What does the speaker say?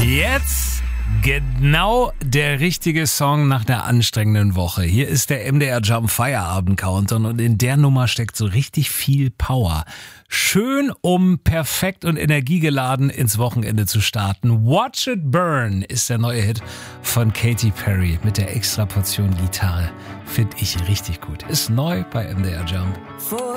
Jetzt genau der richtige Song nach der anstrengenden Woche. Hier ist der MDR Jump Feierabend Countdown und in der Nummer steckt so richtig viel Power. Schön, um perfekt und energiegeladen ins Wochenende zu starten. Watch It Burn ist der neue Hit von Katy Perry mit der extra Portion Gitarre. Finde ich richtig gut. Ist neu bei MDR Jump.